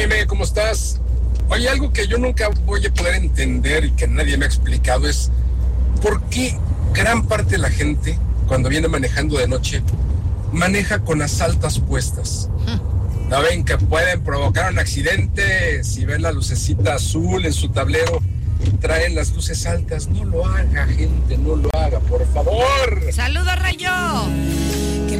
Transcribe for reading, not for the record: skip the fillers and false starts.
Meme, ¿cómo estás? Oye, algo que yo nunca voy a poder entender y que nadie me ha explicado es por qué gran parte de la gente, cuando viene manejando de noche, maneja con las altas puestas. ¿No ven que pueden provocar un accidente? Si ven la lucecita azul en su tablero, traen las luces altas. No lo haga, gente, no lo haga, por favor. ¡Saludos, Rayo!